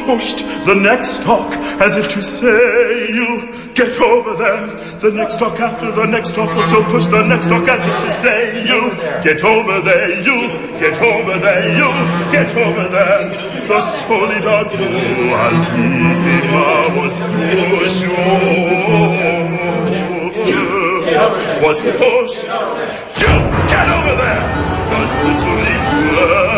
pushed the next talk, as if to say, you get over there. The next talk after the next talk also pushed the next talk, as if to say, you get over there, you get over there, you get over there. The Soledad Altissima was pushed, was pushed. You get over there. The Kutsulis were